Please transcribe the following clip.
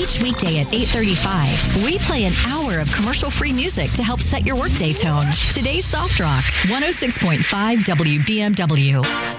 Each weekday at 8:35, we play an hour of commercial-free music to help set your workday tone. Today's Soft Rock, 106.5 WBMW.